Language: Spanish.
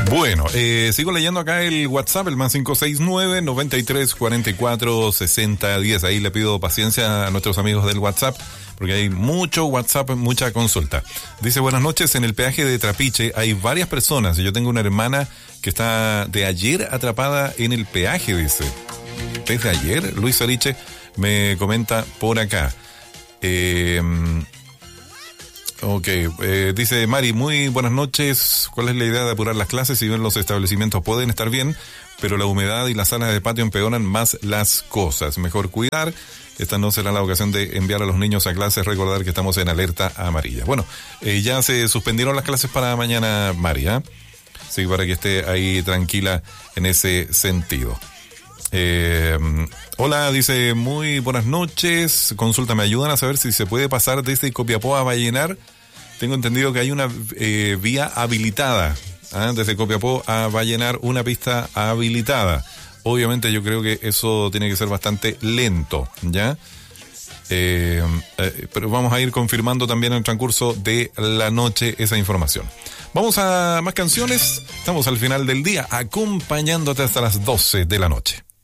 Bueno, sigo leyendo acá el WhatsApp, el más 569-9344-6010. Ahí le pido paciencia a nuestros amigos del WhatsApp, porque hay mucho WhatsApp, mucha consulta. Dice, buenas noches, en el peaje de Trapiche hay varias personas. Yo tengo una hermana que está de ayer atrapada en el peaje, dice. ¿Desde ayer? Luis Sariche me comenta por acá. Ok, dice Mari, muy buenas noches. ¿Cuál es la idea de apurar las clases? Si bien los establecimientos pueden estar bien, pero la humedad y las salas de patio empeoran más las cosas. Mejor cuidar. Esta no será la ocasión de enviar a los niños a clases. Recordar que estamos en alerta amarilla. Bueno, ya se suspendieron las clases para mañana, Mari, ¿eh? Sí, para que esté ahí tranquila en ese sentido. Hola, dice, muy buenas noches. Consulta, ¿me ayudan a saber si se puede pasar desde Copiapó a Vallenar? Tengo entendido que hay una vía habilitada, desde Copiapó a Vallenar, una pista habilitada. Obviamente yo creo que eso tiene que ser bastante lento, ¿ya? Pero vamos a ir confirmando también en el transcurso de la noche esa información. Vamos a más canciones. Estamos al final del día acompañándote hasta las 12 de la noche.